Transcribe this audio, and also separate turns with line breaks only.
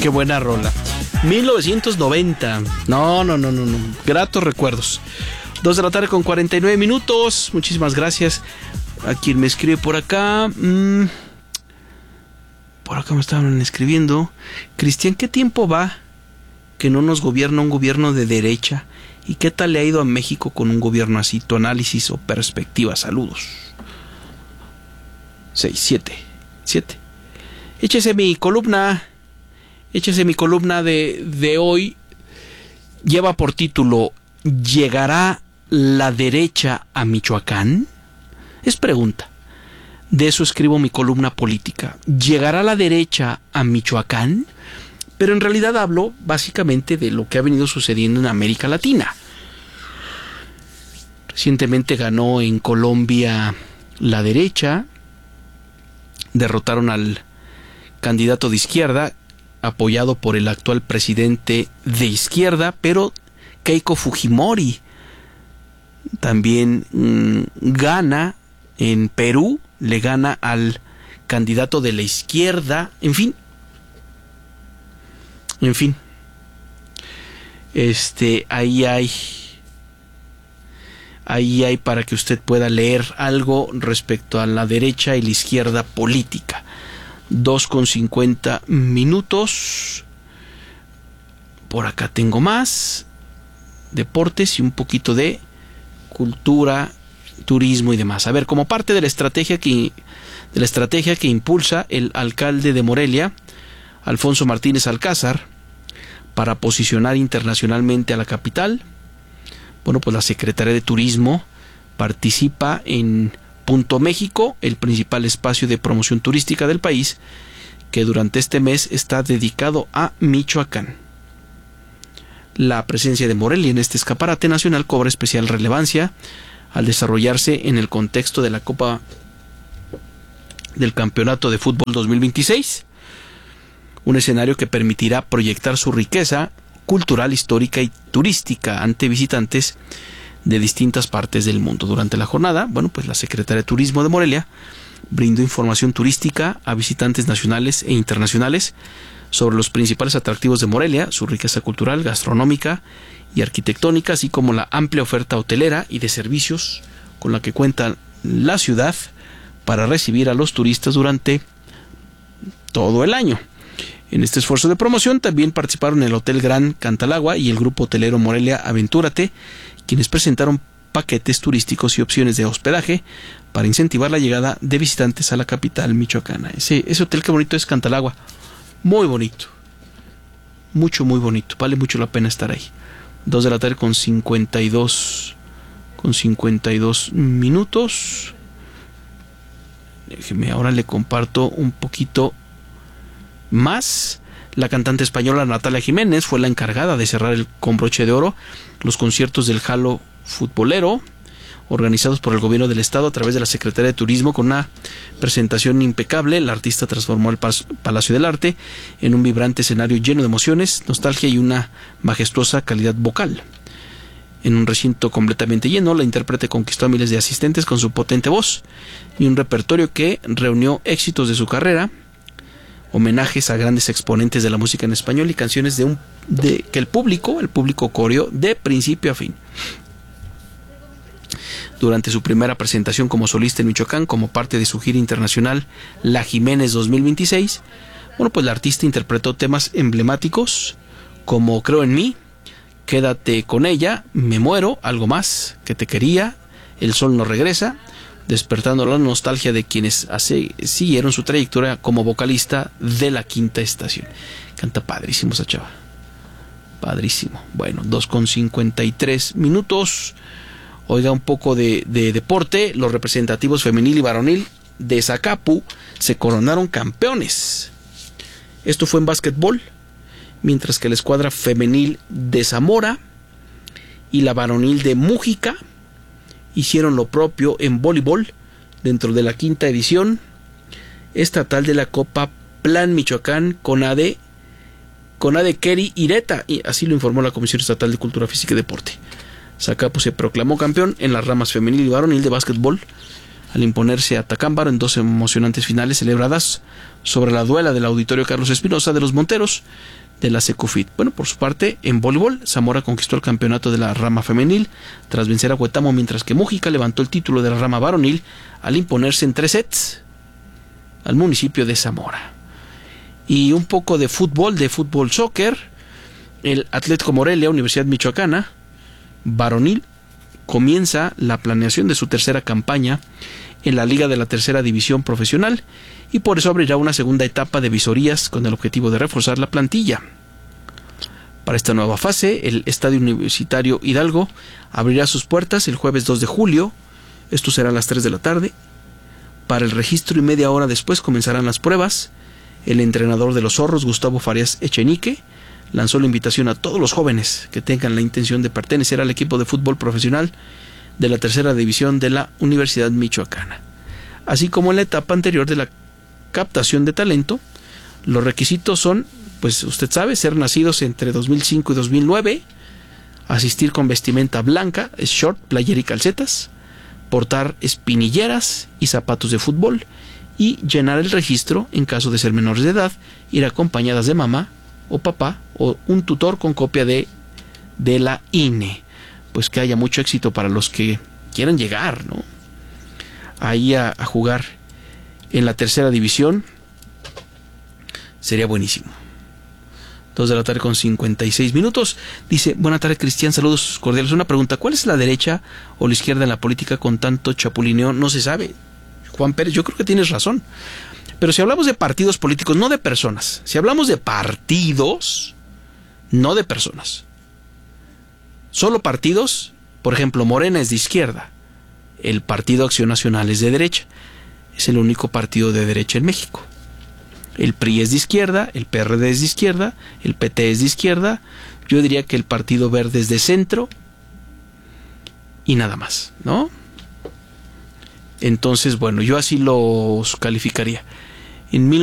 Qué buena rola. 1990. No. Gratos recuerdos. 2 de la tarde con 49 minutos. Muchísimas gracias a quien me escribe por acá. Por acá me estaban escribiendo. Cristian, ¿qué tiempo va que no nos gobierna un gobierno de derecha? ¿Y qué tal le ha ido a México con un gobierno así? Tu análisis o perspectiva. Saludos. 7. Échese mi columna de hoy. Lleva por título: ¿llegará la derecha a Michoacán? Es pregunta. De eso escribo mi columna política. ¿Llegará la derecha a Michoacán? Pero en realidad hablo básicamente de lo que ha venido sucediendo en América Latina. Recientemente ganó en Colombia la derecha. Derrotaron al candidato de izquierda, apoyado por el actual presidente de izquierda, pero Keiko Fujimori también gana en Perú, le gana al candidato de la izquierda, en fin. Ahí hay para que usted pueda leer algo respecto a la derecha y la izquierda política. 2:50 minutos. Por acá tengo más deportes y un poquito de cultura, turismo y demás. A ver, como parte de la estrategia que impulsa el alcalde de Morelia, Alfonso Martínez Alcázar, para posicionar internacionalmente a la capital, bueno, pues la Secretaría de Turismo participa en Punto México, el principal espacio de promoción turística del país, que durante este mes está dedicado a Michoacán. La presencia de Morelia en este escaparate nacional cobra especial relevancia al desarrollarse en el contexto de la Copa del Campeonato de Fútbol 2026, un escenario que permitirá proyectar su riqueza cultural, histórica y turística ante visitantes de distintas partes del mundo. Durante la jornada, bueno, pues la Secretaría de Turismo de Morelia brindó información turística a visitantes nacionales e internacionales sobre los principales atractivos de Morelia, su riqueza cultural, gastronómica y arquitectónica, así como la amplia oferta hotelera y de servicios con la que cuenta la ciudad para recibir a los turistas durante todo el año. En este esfuerzo de promoción también participaron el Hotel Gran Cantalagua y el grupo hotelero Morelia Aventúrate, quienes presentaron paquetes turísticos y opciones de hospedaje para incentivar la llegada de visitantes a la capital michoacana. Ese hotel, qué bonito es, Cantalagua. Muy bonito. Muy bonito. Vale mucho la pena estar ahí. 2 de la tarde con 52 minutos. Déjeme, ahora le comparto un poquito más. La cantante española Natalia Jiménez fue la encargada de cerrar con broche de oro los conciertos del Halo Futbolero, organizados por el gobierno del estado a través de la Secretaría de Turismo. Con una presentación impecable, la artista transformó el Palacio del Arte en un vibrante escenario lleno de emociones, nostalgia y una majestuosa calidad vocal. En un recinto completamente lleno, la intérprete conquistó a miles de asistentes con su potente voz y un repertorio que reunió éxitos de su carrera, homenajes a grandes exponentes de la música en español y canciones que el público coreó de principio a fin. Durante su primera presentación como solista en Michoacán, como parte de su gira internacional La Jiménez 2026, bueno, pues la artista interpretó temas emblemáticos como Creo en mí, Quédate con ella, Me muero, Algo más, Que te quería, El sol no regresa, despertando la nostalgia de quienes siguieron su trayectoria como vocalista de La Quinta Estación. Canta padrísimo esa chava. Padrísimo. Bueno, 2:53 minutos. Oiga, un poco de deporte. Los representativos femenil y varonil de Zacapu se coronaron campeones. Esto fue en básquetbol, mientras que la escuadra femenil de Zamora y la varonil de Mújica hicieron lo propio en voleibol dentro de la quinta edición estatal de la Copa Plan Michoacán CONADE Keri Ireta, y así lo informó la Comisión Estatal de Cultura Física y Deporte. Zacapu se proclamó campeón en las ramas femenil y varonil de básquetbol al imponerse a Tacámbaro en 2 emocionantes finales celebradas sobre la duela del Auditorio Carlos Espinosa de los Monteros de la Secufit. Bueno, por su parte, en voleibol, Zamora conquistó el campeonato de la rama femenil tras vencer a Huetamo, mientras que Mújica levantó el título de la rama varonil al imponerse en 3 sets al municipio de Zamora. Y un poco de fútbol soccer. El Atlético Morelia, Universidad Michoacana, varonil, comienza la planeación de su tercera campaña en la Liga de la Tercera División Profesional y por eso abrirá una segunda etapa de visorías con el objetivo de reforzar la plantilla. Para esta nueva fase, el Estadio Universitario Hidalgo abrirá sus puertas el jueves 2 de julio, esto será a las 3 de la tarde. Para el registro y media hora después comenzarán las pruebas. El entrenador de los Zorros, Gustavo Farías Echenique, lanzó la invitación a todos los jóvenes que tengan la intención de pertenecer al equipo de fútbol profesional de la tercera división de la Universidad Michoacana. Así como en la etapa anterior de la captación de talento, los requisitos son, pues usted sabe, ser nacidos entre 2005 y 2009, asistir con vestimenta blanca, short, playera y calcetas, portar espinilleras y zapatos de fútbol y llenar el registro en caso de ser menores de edad, ir acompañadas de mamá o papá o un tutor con copia de la INE. Pues que haya mucho éxito para los que quieran llegar, ¿no?, ahí a jugar en la tercera división. Sería buenísimo. 2 de la tarde con 56 minutos. Dice, buena tarde, Cristian, saludos cordiales. Una pregunta, ¿cuál es la derecha o la izquierda en la política con tanto chapulineo? No se sabe. Juan Pérez, yo creo que tienes razón. Pero si hablamos de partidos políticos, no de personas. Si hablamos de partidos, no de personas. Solo partidos, por ejemplo, Morena es de izquierda. El Partido Acción Nacional es de derecha. Es el único partido de derecha en México. El PRI es de izquierda, el PRD es de izquierda, el PT es de izquierda. Yo diría que el Partido Verde es de centro y nada más, ¿no? Entonces, bueno, yo así los calificaría. En